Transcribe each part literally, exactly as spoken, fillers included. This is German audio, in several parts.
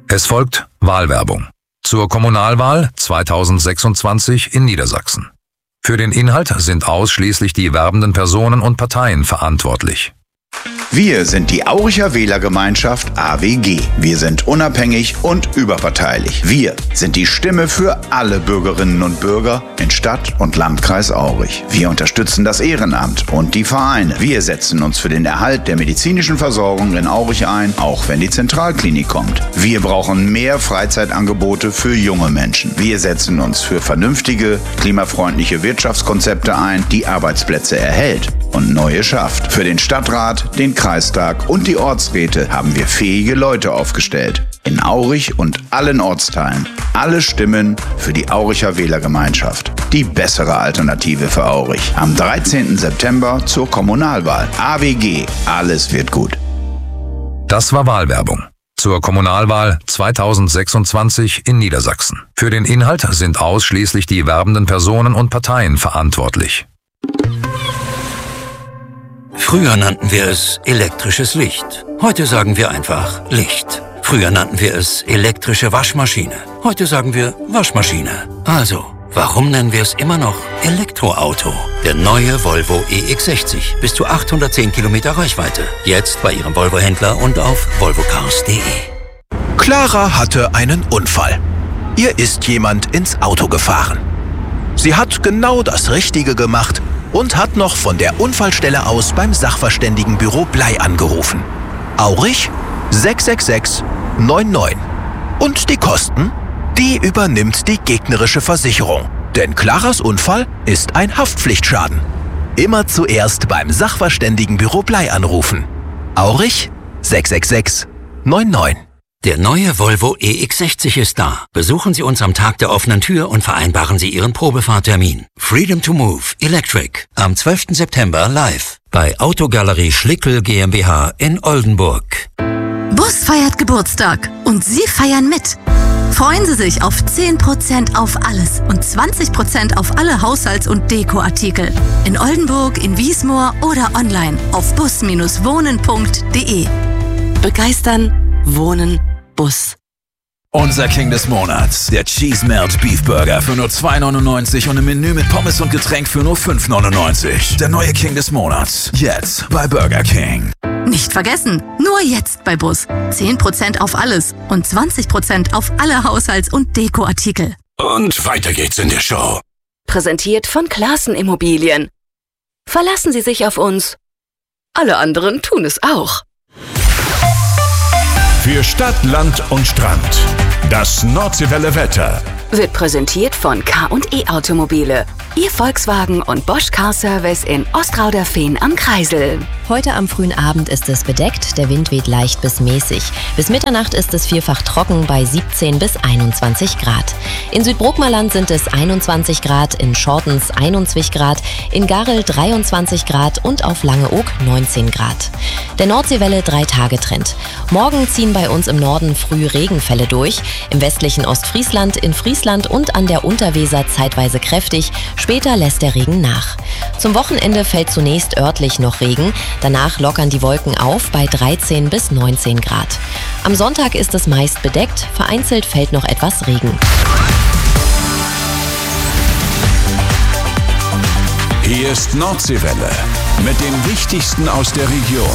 Es folgt Wahlwerbung zur Kommunalwahl zweitausendsechsundzwanzig in Niedersachsen. Für den Inhalt sind ausschließlich die werbenden Personen und Parteien verantwortlich. Wir sind die Auricher Wählergemeinschaft A W G. Wir sind unabhängig und überparteilich. Wir sind die Stimme für alle Bürgerinnen und Bürger in Stadt und Landkreis Aurich. Wir unterstützen das Ehrenamt und die Vereine. Wir setzen uns für den Erhalt der medizinischen Versorgung in Aurich ein, auch wenn die Zentralklinik kommt. Wir brauchen mehr Freizeitangebote für junge Menschen. Wir setzen uns für vernünftige, klimafreundliche Wirtschaftskonzepte ein, die Arbeitsplätze erhält und neue schafft. Für den Stadtrat, den Kreistag und die Ortsräte haben wir fähige Leute aufgestellt. In Aurich und allen Ortsteilen. Alle Stimmen für die Auricher Wählergemeinschaft. Die bessere Alternative für Aurich. Am dreizehnten September zur Kommunalwahl. A W G. Alles wird gut. Das war Wahlwerbung zur Kommunalwahl zweitausendsechsundzwanzig in Niedersachsen. Für den Inhalt sind ausschließlich die werbenden Personen und Parteien verantwortlich. Früher nannten wir es elektrisches Licht. Heute sagen wir einfach Licht. Früher nannten wir es elektrische Waschmaschine. Heute sagen wir Waschmaschine. Also, warum nennen wir es immer noch Elektroauto? Der neue Volvo E X sechzig. Bis zu achthundertzehn Kilometer Reichweite. Jetzt bei Ihrem Volvo-Händler und auf volvo cars punkt de. Clara hatte einen Unfall. Ihr ist jemand ins Auto gefahren. Sie hat genau das Richtige gemacht und hat noch von der Unfallstelle aus beim Sachverständigenbüro Blei angerufen. Aurich sechs sechs sechs neun neun. Und die Kosten? Die übernimmt die gegnerische Versicherung. Denn Claras Unfall ist ein Haftpflichtschaden. Immer zuerst beim Sachverständigenbüro Blei anrufen. Aurich sechs sechs sechs neun neun. Der neue Volvo E X sechzig ist da. Besuchen Sie uns am Tag der offenen Tür und vereinbaren Sie Ihren Probefahrtermin. Freedom to Move Electric am zwölften September live bei Autogalerie Schlickel GmbH in Oldenburg. Bus feiert Geburtstag und Sie feiern mit. Freuen Sie sich auf zehn Prozent auf alles und zwanzig Prozent auf alle Haushalts- und Dekoartikel. In Oldenburg, in Wiesmoor oder online auf bus Bindestrich wohnen punkt de. Begeistern, wohnen, Bus. Unser King des Monats, der Cheese Melt Beef Burger für nur zwei neunundneunzig und im Menü mit Pommes und Getränk für nur fünf neunundneunzig. Der neue King des Monats, jetzt bei Burger King. Nicht vergessen, nur jetzt bei Bus. zehn Prozent auf alles und zwanzig Prozent auf alle Haushalts- und Dekoartikel. Und weiter geht's in der Show. Präsentiert von Classen Immobilien. Verlassen Sie sich auf uns. Alle anderen tun es auch. Für Stadt, Land und Strand. Das Nordseewelle Wetter wird präsentiert von K und E Automobile. Ihr Volkswagen und Bosch Car Service in Ostrauderfehn am Kreisel. Heute am frühen Abend ist es bedeckt, der Wind weht leicht bis mäßig. Bis Mitternacht ist es vielfach trocken bei siebzehn bis einundzwanzig Grad. In Südbrookmerland sind es einundzwanzig Grad, in Schortens einundzwanzig Grad, in Garrel dreiundzwanzig Grad und auf Langeoog neunzehn Grad. Der Nordseewelle drei-Tage-Trend. Morgen ziehen bei uns im Norden früh Regenfälle durch, im westlichen Ostfriesland, in Friesland und an der Unterweser zeitweise kräftig, später lässt der Regen nach. Zum Wochenende fällt zunächst örtlich noch Regen, danach lockern die Wolken auf bei dreizehn bis neunzehn Grad. Am Sonntag ist es meist bedeckt, vereinzelt fällt noch etwas Regen. Hier ist Nordseewelle mit dem Wichtigsten aus der Region.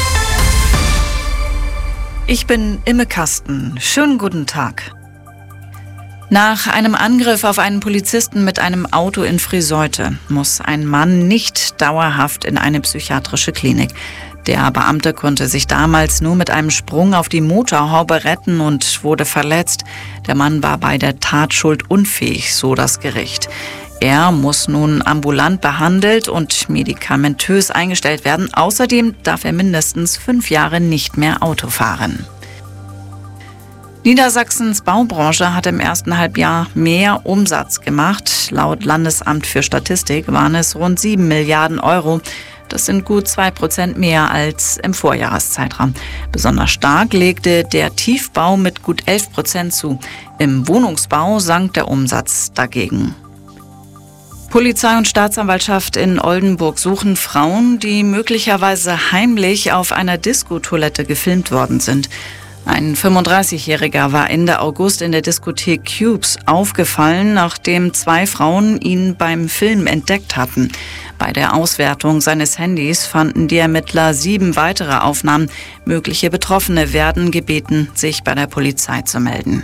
Ich bin Imme Kasten. Schönen guten Tag. Nach einem Angriff auf einen Polizisten mit einem Auto in Friseute muss ein Mann nicht dauerhaft in eine psychiatrische Klinik. Der Beamte konnte sich damals nur mit einem Sprung auf die Motorhaube retten und wurde verletzt. Der Mann war bei der Tat schuldunfähig, so das Gericht. Er muss nun ambulant behandelt und medikamentös eingestellt werden. Außerdem darf er mindestens fünf Jahre nicht mehr Auto fahren. Niedersachsens Baubranche hat im ersten Halbjahr mehr Umsatz gemacht. Laut Landesamt für Statistik waren es rund sieben Milliarden Euro. Das sind gut zwei Prozent mehr als im Vorjahreszeitraum. Besonders stark legte der Tiefbau mit gut elf Prozent zu. Im Wohnungsbau sank der Umsatz dagegen. Polizei und Staatsanwaltschaft in Oldenburg suchen Frauen, die möglicherweise heimlich auf einer Diskotoilette gefilmt worden sind. Ein fünfunddreißigjähriger war Ende August in der Diskothek Cubes aufgefallen, nachdem zwei Frauen ihn beim Film entdeckt hatten. Bei der Auswertung seines Handys fanden die Ermittler sieben weitere Aufnahmen. Mögliche Betroffene werden gebeten, sich bei der Polizei zu melden.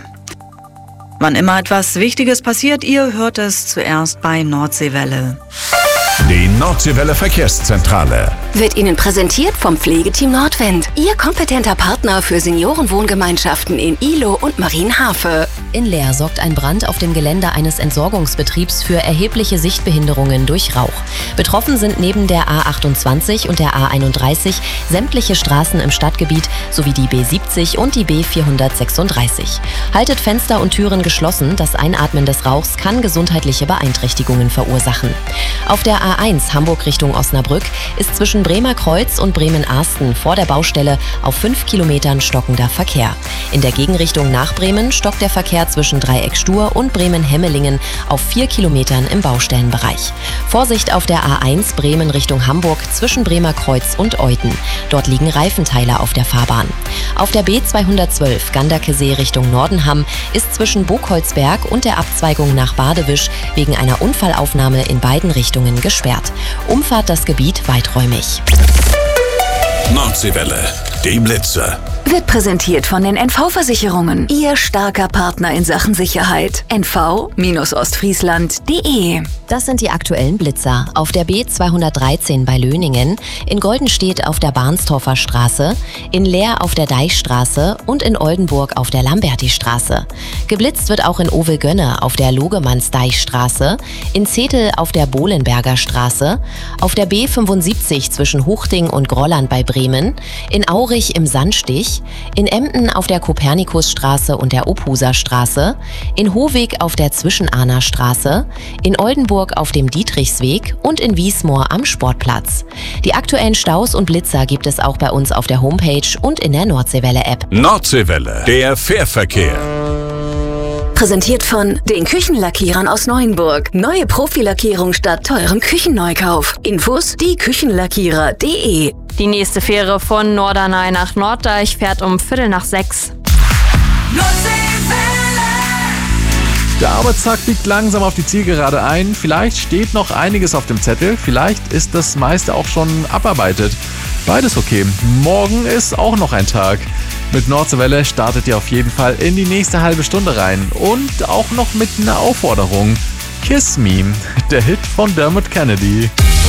Wann immer etwas Wichtiges passiert, ihr hört es zuerst bei Nordseewelle. Die Nordseewelle Verkehrszentrale Wird Ihnen präsentiert vom Pflegeteam Nordwind. Ihr kompetenter Partner für Seniorenwohngemeinschaften in Ihlow und Marienhafe. In Leer sorgt ein Brand auf dem Gelände eines Entsorgungsbetriebs für erhebliche Sichtbehinderungen durch Rauch. Betroffen sind neben der A achtundzwanzig und der A einunddreißig sämtliche Straßen im Stadtgebiet sowie die B siebzig und die B vierhundertsechsunddreißig. Haltet Fenster und Türen geschlossen, das Einatmen des Rauchs kann gesundheitliche Beeinträchtigungen verursachen. Auf der A eins Hamburg Richtung Osnabrück ist zwischen Bremer Kreuz und Bremen-Arsten vor der Baustelle auf fünf Kilometern stockender Verkehr. In der Gegenrichtung nach Bremen stockt der Verkehr zwischen Dreieck Stur und Bremen-Hemmelingen auf vier Kilometern im Baustellenbereich. Vorsicht auf der A eins Bremen Richtung Hamburg zwischen Bremer Kreuz und Euten. Dort liegen Reifenteile auf der Fahrbahn. Auf der B zweihundertzwölf Ganderkesee Richtung Nordenham ist zwischen Burgholzberg und der Abzweigung nach Badewisch wegen einer Unfallaufnahme in beiden Richtungen gesperrt. Umfahrt das Gebiet weiträumig. Nordseewelle, die Blitze. Wird präsentiert von den N V-Versicherungen. Ihr starker Partner in Sachen Sicherheit. N V Ostfriesland punkt de. Das sind die aktuellen Blitzer. Auf der B zweihundertdreizehn bei Löningen, in Goldenstedt auf der Barnstorfer Straße, in Leer auf der Deichstraße und in Oldenburg auf der Lambertistraße. Geblitzt wird auch in Ovelgönne auf der Logemannsdeichstraße, in Zetel auf der Bohlenberger Straße, auf der B fünfundsiebzig zwischen Huchting und Grolland bei Bremen, in Aurich im Sandstich, in Emden auf der Kopernikusstraße und der Ophuser Straße, in Hohweg auf der Zwischenahner Straße, in Oldenburg auf dem Dietrichsweg und in Wiesmoor am Sportplatz. Die aktuellen Staus und Blitzer gibt es auch bei uns auf der Homepage und in der Nordseewelle-App. Nordseewelle, der Fährverkehr. Präsentiert von den Küchenlackierern aus Neuenburg. Neue Profilackierung statt teurem Küchenneukauf. Infos die Küchenlackierer punkt de. Die nächste Fähre von Norderney nach Norddeich fährt um Viertel nach sechs. Der Arbeitstag biegt langsam auf die Zielgerade ein. Vielleicht steht noch einiges auf dem Zettel. Vielleicht ist das meiste auch schon abarbeitet. Beides okay. Morgen ist auch noch ein Tag. Mit Nordseewelle startet ihr auf jeden Fall in die nächste halbe Stunde rein. Und auch noch mit einer Aufforderung. Kiss Me, der Hit von Dermot Kennedy.